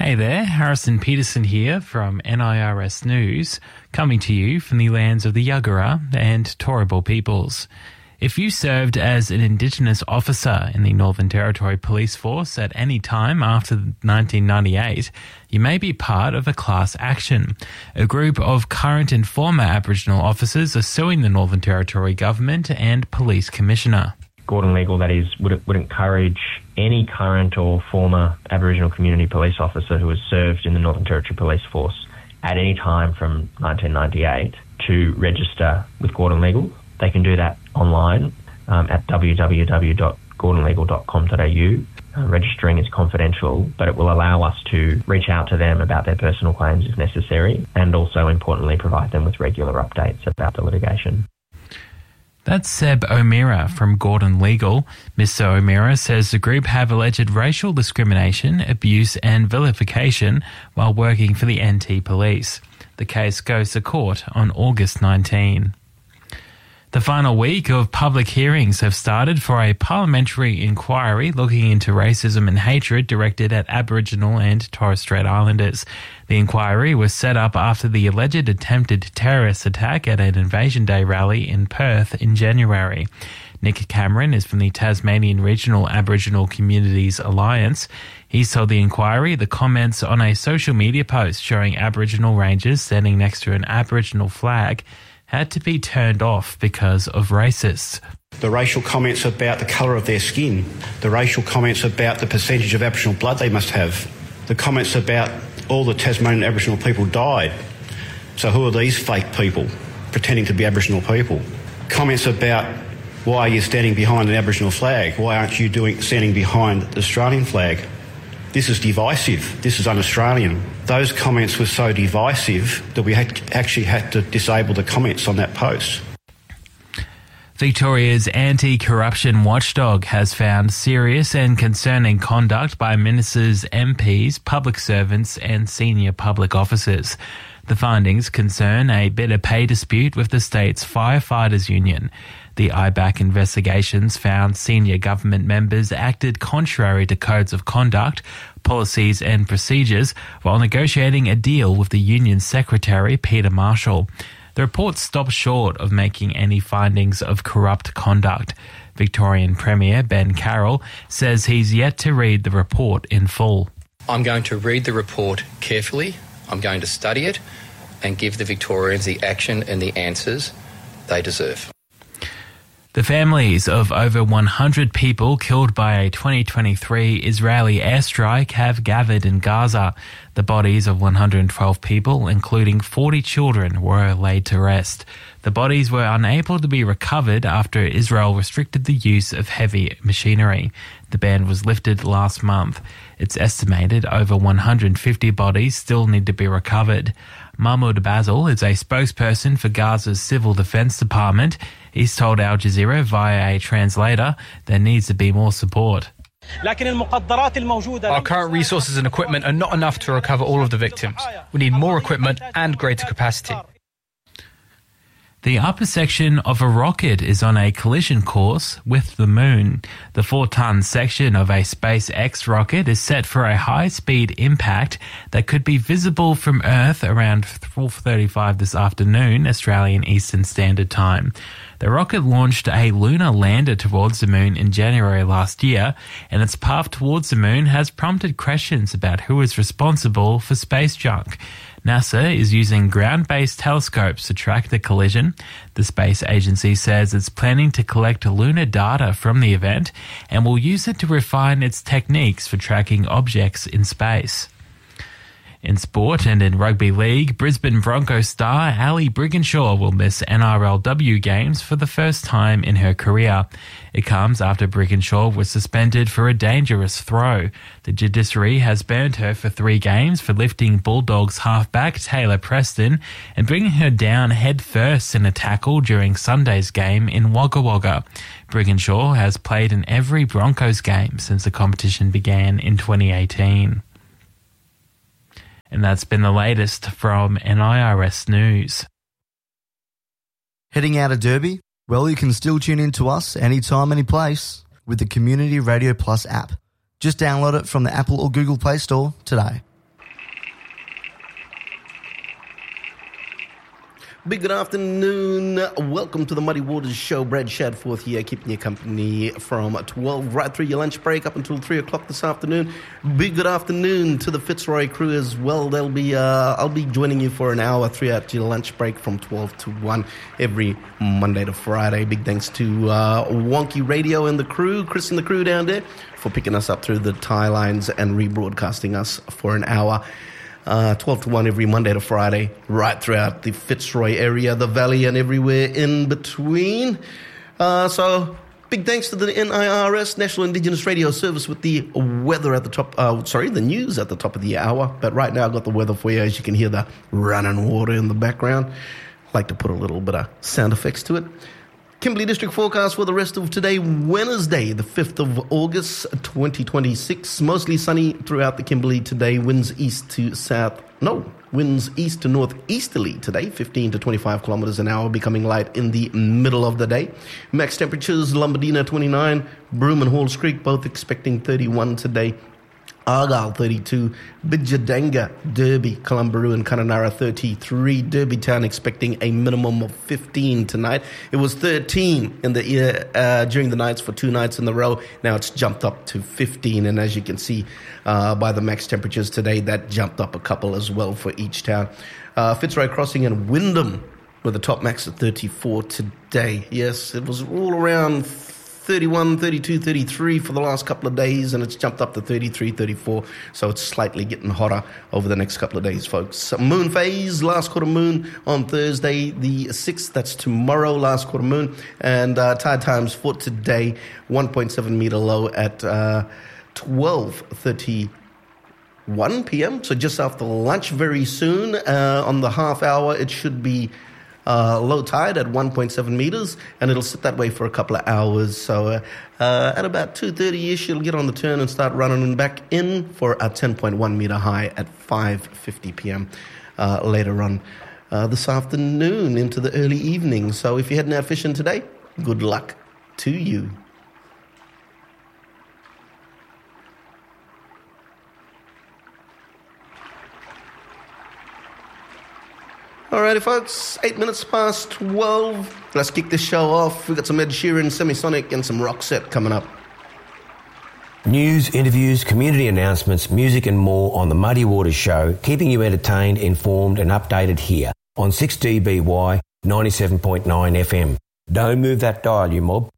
Hey there, Harrison Peterson here from NIRS News, coming to you from the lands of the Yagara and Turrbal peoples. If you served as an Indigenous officer in the Northern Territory Police Force at any time after 1998, you may be part of a class action. A group of current and former Aboriginal officers are suing the Northern Territory Government and Police Commissioner. Gordon Legal, that is, would encourage any current or former Aboriginal community police officer who has served in the Northern Territory Police Force at any time from 1998 to register with Gordon Legal. They can do that online at www.gordonlegal.com.au. Registering is confidential, but it will allow us to reach out to them about their personal claims if necessary, and also, importantly, provide them with regular updates about the litigation. That's Seb O'Meara from Gordon Legal. Mr. O'Meara says the group have alleged racial discrimination, abuse and vilification while working for the NT Police. The case goes to court on August 19. The final week of public hearings have started for a parliamentary inquiry looking into racism and hatred directed at Aboriginal and Torres Strait Islanders. The inquiry was set up after the alleged attempted terrorist attack at an Invasion Day rally in Perth in January. Nick Cameron is from the Tasmanian Regional Aboriginal Communities Alliance. He told the inquiry the comments on a social media post showing Aboriginal rangers standing next to an Aboriginal flag had to be turned off because of racists. The racial comments about the colour of their skin, the racial comments about the percentage of Aboriginal blood they must have, the comments about all the Tasmanian Aboriginal people died. So who are these fake people pretending to be Aboriginal people? Comments about why are you standing behind an Aboriginal flag? Why aren't you standing behind the Australian flag? This is divisive. This is un-Australian. Those comments were so divisive that we actually had to disable the comments on that post. Victoria's anti-corruption watchdog has found serious and concerning conduct by ministers, MPs, public servants and senior public officers. The findings concern a bitter pay dispute with the state's firefighters union. The IBAC investigations found senior government members acted contrary to codes of conduct, policies and procedures while negotiating a deal with the union secretary, Peter Marshall. The report stopped short of making any findings of corrupt conduct. Victorian Premier Ben Carroll says he's yet to read the report in full. I'm going to read the report carefully. I'm going to study it and give the Victorians the action and the answers they deserve. The families of over 100 people killed by a 2023 Israeli airstrike have gathered in Gaza. The bodies of 112 people, including 40 children, were laid to rest. The bodies were unable to be recovered after Israel restricted the use of heavy machinery. The ban was lifted last month. It's estimated over 150 bodies still need to be recovered. Mahmoud Basil is a spokesperson for Gaza's Civil Defense Department. He's told Al Jazeera via a translator there needs to be more support. Our current resources and equipment are not enough to recover all of the victims. We need more equipment and greater capacity. The upper section of a rocket is on a collision course with the moon. The 4-ton section of a SpaceX rocket is set for a high-speed impact that could be visible from Earth around 4:35 this afternoon, Australian Eastern Standard Time. The rocket launched a lunar lander towards the moon in January last year, and its path towards the moon has prompted questions about who is responsible for space junk. NASA is using ground-based telescopes to track the collision. The space agency says it's planning to collect lunar data from the event and will use it to refine its techniques for tracking objects in space. In sport and in rugby league, Brisbane Broncos star Ali Brigginshaw will miss NRLW games for the first time in her career. It comes after Brigginshaw was suspended for a dangerous throw. The judiciary has banned her for 3 games for lifting Bulldogs halfback Taylor Preston and bringing her down head first in a tackle during Sunday's game in Wagga Wagga. Brigginshaw has played in every Broncos game since the competition began in 2018. And that's been the latest from NIRS News. Heading out of Derby? Well, you can still tune in to us anytime, any place with the Community Radio Plus app. Just download it from the Apple or Google Play Store today. Big good afternoon. Welcome to the Muddy Waters Show. Brad Shadforth here, keeping you company from 12 right through your lunch break up until 3 o'clock this afternoon. Big good afternoon to the Fitzroy crew as well. They'll be I'll be joining you for an hour throughout your lunch break from 12 to 1 every Monday to Friday. Big thanks to Wonky Radio and the crew, Chris and the crew down there, for picking us up through the tie lines and rebroadcasting us for an hour. 12 to 1 every Monday to Friday, right throughout the Fitzroy area, the valley, and everywhere in between. So, big thanks to the NIRS, National Indigenous Radio Service, with the weather at the top, the news at the top of the hour. But right now I've got the weather for you, as you can hear the running water in the background. I like to put a little bit of sound effects to it. Kimberley District forecast for the rest of today, Wednesday, the 5th of August, 2026. Mostly sunny throughout the Kimberley today. Winds east to northeasterly today, 15 to 25 kilometers an hour, becoming light in the middle of the day. Max temperatures, Lombardina 29, Broome and Halls Creek both expecting 31 today. Argyle 32, Bidjadanga, Derby, Kalumburu and Kununurra 33. Derby Town expecting a minimum of 15 tonight. It was 13 in the during the nights for 2 nights in a row. Now it's jumped up to 15, and as you can see by the max temperatures today, that jumped up a couple as well for each town. Fitzroy Crossing and Wyndham with a top max of 34 today. Yes, it was all around 31, 32, 33 for the last couple of days, and it's jumped up to 33, 34, so it's slightly getting hotter over the next couple of days, folks. Moon phase, last quarter moon on Thursday the 6th, that's tomorrow, last quarter moon, and tide times for today, 1.7 meter low at 12:31 p.m., so just after lunch very soon. On the half hour, it should be low tide at 1.7 meters, and it'll sit that way for a couple of hours. So at about 2:30ish, it'll get on the turn and start running back in for a 10.1 meter high at 5:50 p.m. Later on this afternoon into the early evening. So if you're heading out fishing today, good luck to you. Alrighty, folks, 8 minutes past 12. Let's kick this show off. We've got some Ed Sheeran, Semisonic, and some Roxette coming up. News, interviews, community announcements, music and more on the Muddy Waters Show, keeping you entertained, informed and updated here on 6DBY 97.9 FM. Don't move that dial, you mob.